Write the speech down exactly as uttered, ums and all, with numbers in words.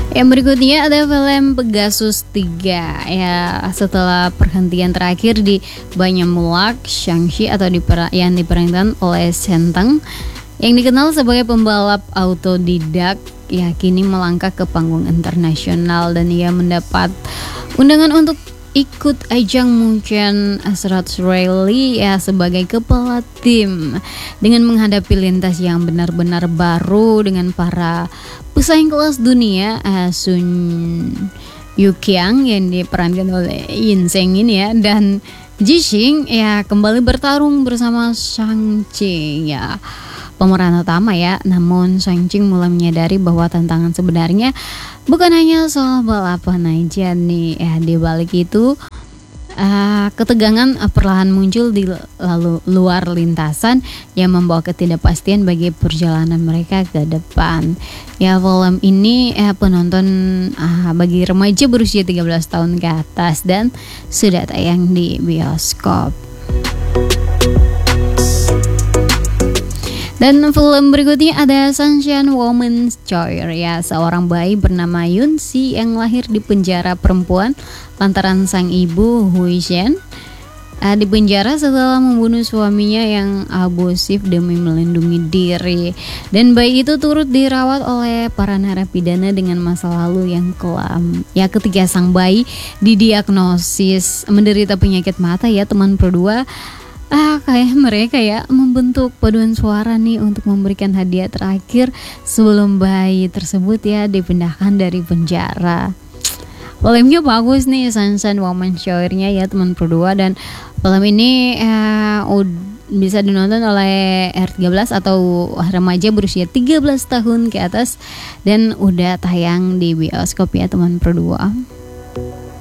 Yang berikutnya ada film Pegasus tiga. Ya, setelah perhentian terakhir di Banyamulak, Shang-Chi atau dipera- yang diperankan oleh Senteng yang dikenal sebagai pembalap autodidak, ya kini melangkah ke panggung internasional dan ia mendapat undangan untuk ikut ajang Munchen seratus Rally ya sebagai kepala tim dengan menghadapi lintas yang benar-benar baru dengan para pesaing kelas dunia, uh, Sun Yukiang yang diperankan oleh Yin Seng ini ya, dan Jixing ya kembali bertarung bersama Shang-Chi ya pemeran utama ya. Namun Shang-Chi mulai menyadari bahwa tantangan sebenarnya bukan hanya soal balapan aja nih ya. Di balik itu uh, ketegangan uh, perlahan muncul di lalu luar lintasan yang membawa ketidakpastian bagi perjalanan mereka ke depan. Ya, film ini eh, penonton uh, bagi remaja berusia tiga belas tahun ke atas dan sudah tayang di bioskop. Dan film berikutnya ada Sunshine Woman's Choice ya, seorang bayi bernama Yun Si yang lahir di penjara perempuan lantaran sang ibu Hui Shen uh, di penjara setelah membunuh suaminya yang abusif demi melindungi diri. Dan bayi itu turut dirawat oleh para narapidana dengan masa lalu yang kelam. Ya, ketika sang bayi didiagnosis menderita penyakit mata ya, teman berdua Ah, kayak mereka ya membentuk paduan suara nih untuk memberikan hadiah terakhir sebelum bayi tersebut ya dipindahkan dari penjara. Filmnya bagus nih, Sunshine Woman Shower-nya ya teman berdua, dan film ini eh, bisa dinonton oleh R tiga belas atau remaja berusia tiga belas tahun ke atas dan udah tayang di bioskop ya teman berdua.